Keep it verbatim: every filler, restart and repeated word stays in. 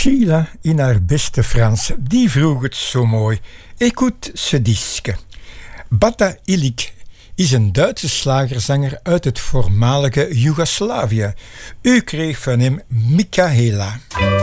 Sheila in haar beste Frans, die vroeg het zo mooi. Écoute ce disque. Bata Ilic is een Duitse slagerzanger uit het voormalige Joegoslavië. U kreeg van hem Michaela.